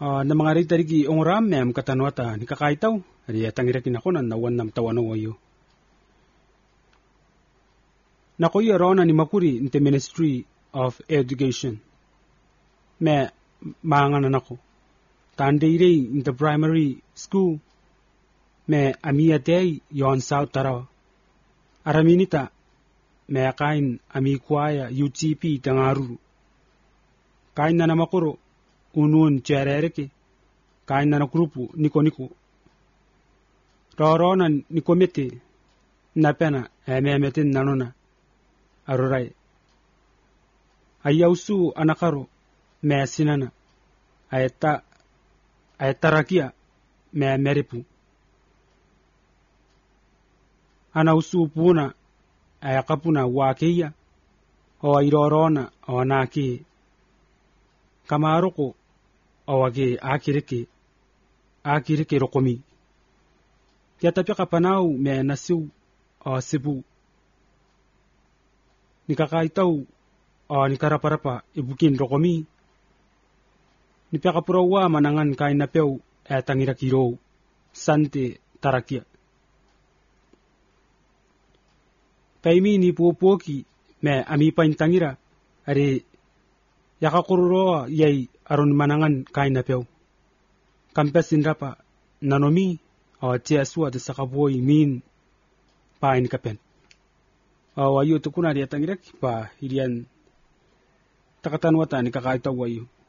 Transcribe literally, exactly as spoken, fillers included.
Uh, na mga ritarigi ongram mem katanwata ni kakaitaw ari tangirakin ako na nawan nam tawano wayo. Nakoy arona ni makuri in the Ministry of Education. Me maanganan ako. Tandeire in the primary school. Me amia day yon south taraw. Araminita me kain ami kuaya U T P tangaruru. Kain na namakuro unun cherereke. Kain na nakrupu niko niko. Rorona nikomete na pena ememetin nanona. Arurai. Ayausu anakaro me sinana. Ayeta ayetarakia me meripu. Anausu puna ayakapuna wakeya o airorona o anaki. Kamaroko o age akireke akireke rokomi. Kiatapi kapanau me nasiu o sibu. Nikakaitaw o nikaraparapa ibukin rokomi. Nipakapurawa manangan kain na pew e tangirakiro sante tarakia. Paimi ni puopoki me amipain tangira ari yakakururoa yay aron manangan kain na pew. Kampesin rapa nanomi o tiasua de sakaboy min pain kapen. O wayo tukuna dia tangirak pa irian takatanwata ni kakaitaw wayo.